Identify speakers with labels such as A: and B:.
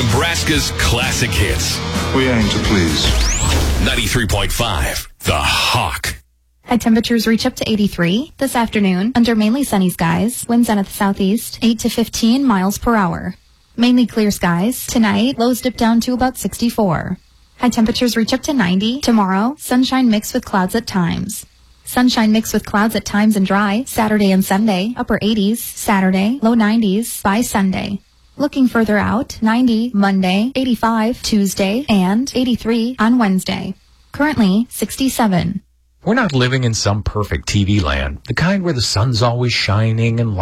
A: Nebraska's classic hits.
B: We aim to please.
A: 93.5, The Hawk.
C: High temperatures reach up to 83 this afternoon under mainly sunny skies. Winds out of the southeast, 8 to 15 miles per hour. Mainly clear skies. Tonight, lows dip down to about 64. High temperatures reach up to 90. Tomorrow, sunshine mixed with clouds at times. Sunshine mixed with clouds at times and dry. Saturday and Sunday, upper 80s. Saturday, low 90s by Sunday. Looking further out, 90 Monday, 85 Tuesday, and 83 on Wednesday. Currently, 67.
D: We're not living in some perfect TV land, the kind where the sun's always shining and